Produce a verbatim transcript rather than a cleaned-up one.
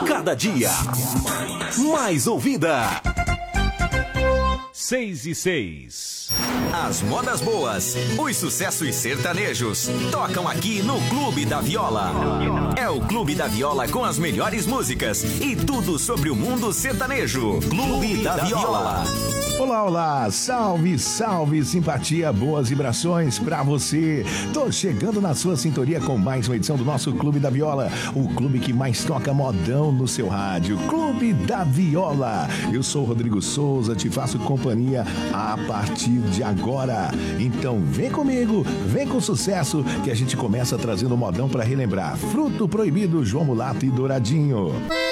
Cada dia mais ouvida. Seis e seis. As modas boas, os sucessos sertanejos, tocam aqui no Clube da Viola. É o Clube da Viola com as melhores músicas e tudo sobre o mundo sertanejo. Clube da Viola. Olá, olá, salve, salve, simpatia, boas vibrações pra você. Tô chegando na sua sintonia com mais uma edição do nosso Clube da Viola, o clube que mais toca modão no seu rádio, Clube da Viola. Eu sou o Rodrigo Souza, te faço companhia a partir de agora. Então vem comigo, vem com sucesso, que a gente começa trazendo modão pra relembrar. Fruto Proibido, João Mulato e Douradinho.